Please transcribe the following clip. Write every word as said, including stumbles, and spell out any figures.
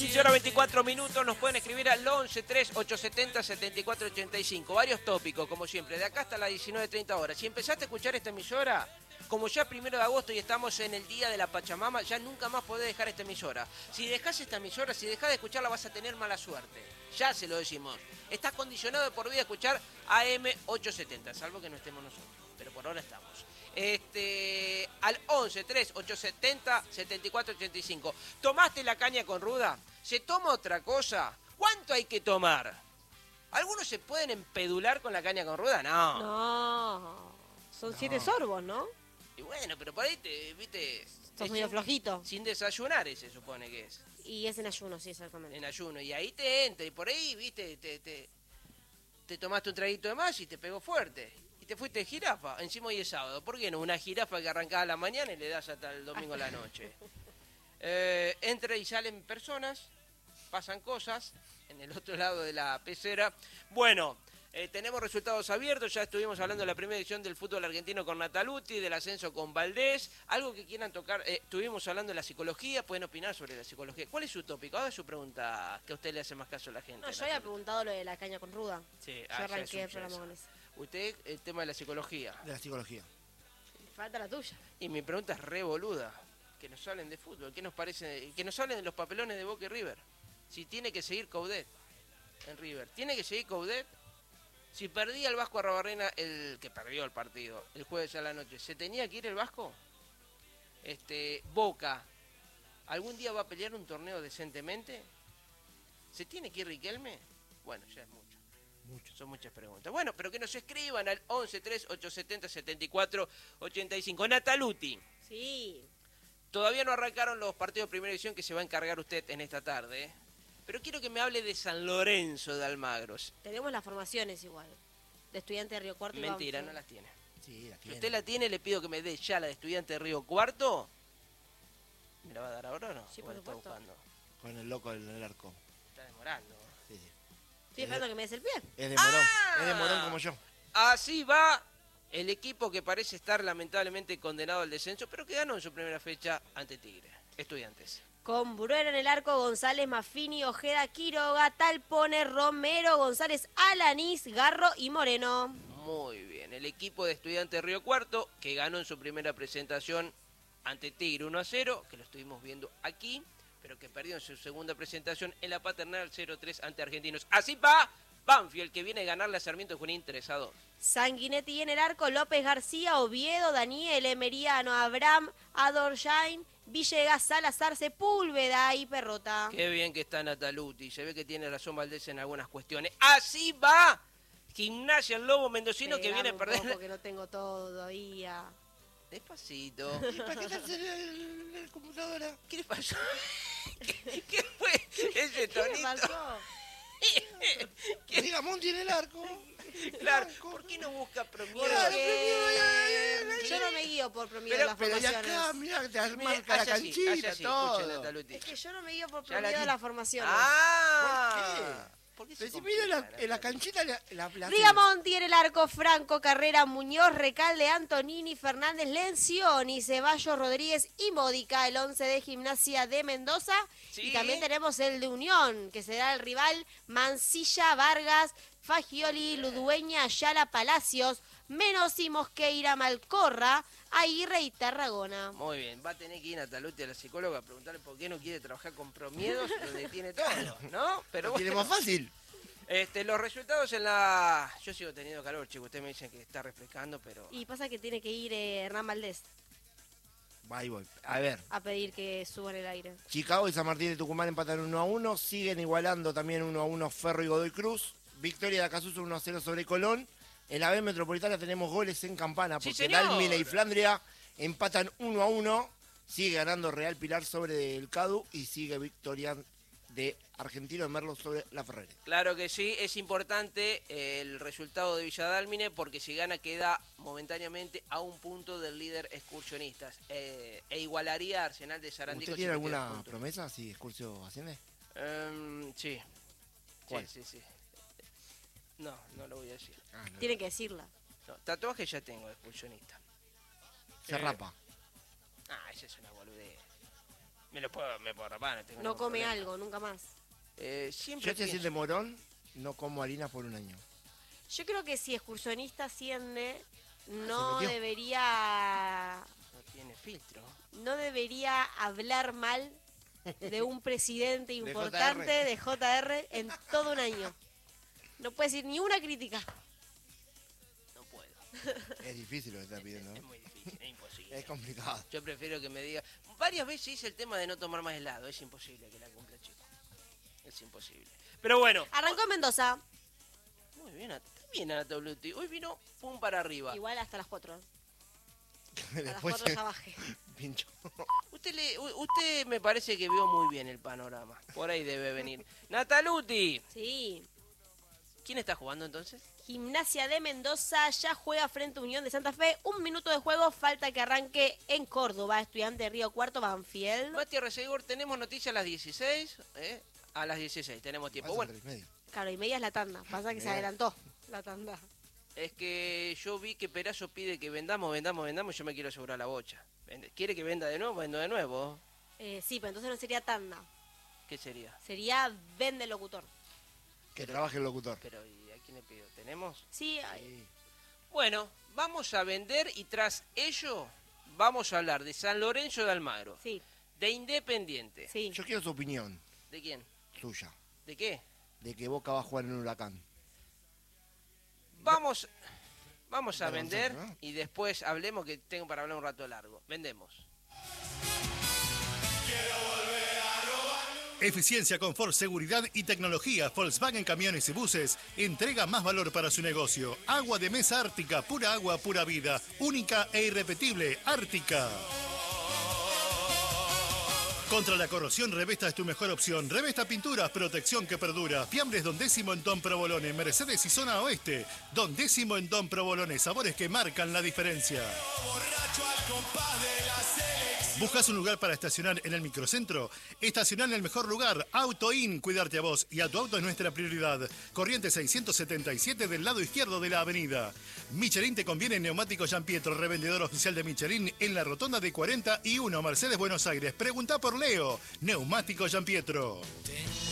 quince horas veinticuatro minutos, nos pueden escribir al once tres ocho setenta setenta y cuatro ochenta y cinco. Varios tópicos, como siempre, de acá hasta las diecinueve treinta horas. Si empezaste a escuchar esta emisora, como ya es primero de agosto y estamos en el día de la Pachamama, ya nunca más podés dejar esta emisora. Si dejás esta emisora, si dejás de escucharla, vas a tener mala suerte. Ya se lo decimos. Estás condicionado de por vida a escuchar A M ochocientos setenta, salvo que no estemos nosotros. Pero por ahora estamos. Este, al once tres ocho setenta setenta y cuatro ochenta y cinco. ¿Tomaste la caña con ruda? ¿Se toma otra cosa? ¿Cuánto hay que tomar? ¿Algunos se pueden empedular con la caña con ruda? No. No. Son No. siete sorbos, ¿no? Y bueno, pero por ahí te, viste... Sos es medio sin- flojito. Sin desayunar, se supone que es. Y es en ayuno, sí, exactamente. En ayuno. Y ahí te entra. Y por ahí, viste, te, te, te tomaste un traguito de más y te pegó fuerte. Y te fuiste de jirafa. Encima hoy es sábado. ¿Por qué no? Una jirafa que arrancaba a la mañana y le das hasta el domingo a la noche. Eh, entra y salen personas, pasan cosas en el otro lado de la pecera. Bueno, eh, tenemos resultados abiertos. Ya estuvimos hablando de la primera edición del fútbol argentino con Nataluti, del ascenso con Valdés. Algo que quieran tocar. Eh, estuvimos hablando de la psicología. Pueden opinar sobre la psicología. ¿Cuál es su tópico? Haga su pregunta, que a usted le hace más caso a la gente. No, yo Nataluti. había preguntado lo de la caña con ruda. Sí, Yo ah, ya es arranqué un el programa ya con es. eso. Usted, el tema de la psicología. De la psicología. Falta la tuya. Y mi pregunta es re boluda. Que nos hablen de fútbol. ¿Qué nos parece? Que nos hablen de los papelones de Boca y River. Si tiene que seguir Coudet en River. ¿Tiene que seguir Coudet? Si perdía el Vasco Arrobarrena, el que perdió el partido, el jueves a la noche, ¿se tenía que ir el Vasco? Este, Boca, ¿algún día va a pelear un torneo decentemente? ¿Se tiene que ir Riquelme? Bueno, ya es mucho. Mucho. Son muchas preguntas. Bueno, pero que nos escriban al once tres ocho setenta setenta y cuatro ochenta y cinco. Nataluti, Sí. todavía no arrancaron los partidos de primera división que se va a encargar usted en esta tarde, ¿eh? Pero quiero que me hable de San Lorenzo de Almagros. Tenemos las formaciones igual. De estudiante de Río Cuarto y Mentira, no Banfield. las tiene. Sí, la Si tiene. usted la tiene, le pido que me dé ya la de estudiante de Río Cuarto. ¿Me la va a dar ahora o no? Sí, ¿O por la está supuesto. buscando? Con el loco del del arco. Está demorando. Sí, sí. Estoy esperando que me des el pie. Es de morón. ¡Ah! Es de morón como yo. Así va el equipo que parece estar lamentablemente condenado al descenso, pero que ganó en su primera fecha ante Tigre. Estudiantes. Con Bruera en el arco, González, Maffini, Ojeda, Quiroga, Talpone, Romero, González, Alanís, Garro y Moreno. Muy bien. El equipo de Estudiantes de Río Cuarto, que ganó en su primera presentación ante Tigre uno a cero, que lo estuvimos viendo aquí, pero que perdió en su segunda presentación en la Paternal cero tres ante Argentinos. Así va Banfield, que viene a ganarle a Sarmiento de Junín tres a dos. Sanguinetti en el arco, López García, Oviedo, Daniel, Emeriano, Abraham, Adorjain, Villegas, Salazar, Sepúlveda y Perrota. Qué bien que está Nataluti. Se ve que tiene razón Valdés en algunas cuestiones. Así va Gimnasia el Lobo Mendocino, que Pegame viene a un perder. poco, que no tengo todo todavía. Despacito. ¿Y para qué está en la computadora? ¿Qué le pasó? ¿Qué, qué fue ese ¿Qué me tonito? pasó? Que diga Monti en el arco. Claro, ¿por qué no busca promedio? Claro, Porque yo no me guío por promedio de las Pero ya formaciones. acá, mirá, te Mire, marca la hace así, canchita, hace así, todo. escuche, Nataluti. Es que yo no me guío por Ya la promedio de ti- las formaciones. Ah, ¿por qué se Pero si mira la, complica, en la Nataluti? canchita la, la, la Rigamonti en el arco, Franco, Carrera, Muñoz, Recalde, Antonini, Fernández, Lencioni, Ceballos, Rodríguez y Módica, el once de Gimnasia de Mendoza. Sí. Y también tenemos el de Unión, que será el rival Mancilla, Vargas, Fagioli, Ludueña, Ayala, Palacios, Menossi, Mosqueira, Malcorra, Aguirre y Tarragona. Muy bien, va a tener que ir Nataluti a la psicóloga a preguntarle por qué no quiere trabajar con promiedos donde tiene todo, ¿no? Pero Lo tiene bueno. más fácil. Este, los resultados en la... Yo sigo teniendo calor, chicos. Ustedes me dicen que está refrescando, pero... Y pasa que tiene que ir eh, Hernán Valdés Ahí voy. A ver. a pedir que suban el aire. Chicago y San Martín de Tucumán empatan uno a uno. Siguen igualando también uno a uno Ferro y Godoy Cruz. Victoria de Acasuso uno a cero sobre Colón. En la B Metropolitana tenemos goles en campana Sí, porque señor. Dálmine y Flandria empatan uno a uno. Sigue ganando Real Pilar sobre el Cadu y sigue victoria de Argentino de Merlo sobre la Ferrere. Claro que sí, es importante eh, el resultado de Villadálmine porque si gana queda momentáneamente a un punto del líder excursionistas eh, e igualaría a Arsenal de Sarandí. ¿Usted tiene alguna promesa si Excursio asciende? Um, sí. ¿Cuál? Sí, sí, sí. No, no lo voy a decir. Ah, no. Tiene que decirla. No, tatuaje ya tengo de excursionista. Se Eh, rapa. Ah, esa es una boludez. Me lo puedo, me puedo rapar, no tengo No ningún come problema. algo, nunca más. Eh, Yo siempre estoy así pienso- de morón, no como harinas por un año. Yo creo que si excursionista asciende, Se no metió. debería No tiene filtro. no debería hablar mal de un presidente De importante J R. de J R en todo un año. No puede decir ni una crítica. No puedo. Es difícil lo que está pidiendo, Es ¿no? muy difícil, es imposible. Es complicado. Yo prefiero que me diga... Varias veces hice el tema de no tomar más helado. Es imposible que la cumpla, chico. Es imposible. Pero bueno. Arrancó en Mendoza, Muy bien, está bien Anatoluti. Hoy vino pum para arriba. igual hasta las cuatro. A las Después cuatro ya bajé. pincho. Usted, le, u- usted me parece que vio muy bien el panorama. Por ahí debe venir. Nataluti. Sí. ¿Quién está jugando entonces? Gimnasia de Mendoza ya juega frente a Unión de Santa Fe. Un minuto de juego, falta que arranque en Córdoba. Estudiante de Río Cuarto, Banfield. Mati Resegor, tenemos noticias a las dieciséis. ¿eh? A las dieciséis tenemos tiempo. Pasa Bueno, tres y medio. Claro, y media es la tanda. Pasa que se Bien. adelantó la tanda. es que yo vi que Perazo pide que vendamos, vendamos, vendamos. Yo me quiero asegurar la bocha. Vende- ¿Quiere que venda de nuevo? Vendo de nuevo. Eh, sí, pero entonces no sería tanda. ¿Qué sería? Sería vende locutor. Que trabaje el locutor. Pero ¿y a quién le pido? ¿Tenemos? Sí, ay, Sí. Bueno, vamos a vender y tras ello vamos a hablar de San Lorenzo de Almagro, sí, de Independiente. sí. Yo quiero su opinión, ¿De quién? suya, ¿De qué? de que Boca va a jugar en un Huracán. Vamos, vamos a Vergonzoso, vender ¿no? y después hablemos, que tengo para hablar un rato largo. Vendemos. Eficiencia, confort, seguridad y tecnología. Volkswagen Camiones y Buses entrega más valor para su negocio. Agua de mesa Ártica, pura agua, pura vida. Única e irrepetible, Ártica. Contra la corrosión, Revesta es tu mejor opción. Revesta Pinturas, protección que perdura. Fiambres Don Décimo en Don Provolone, Mercedes y Zona Oeste. Don Décimo en Don Provolone, sabores que marcan la diferencia. ¿Buscas un lugar para estacionar en el microcentro? Estacionar en el mejor lugar. Auto In, cuidarte a vos y a tu auto es nuestra prioridad. Corriente seiscientos setenta y siete del lado izquierdo de la avenida. Michelin te conviene en Neumático Gian Pietro, revendedor oficial de Michelin en la rotonda de cuarenta y uno, Mercedes, Buenos Aires. Pregunta por Leo. Neumático Gian Pietro.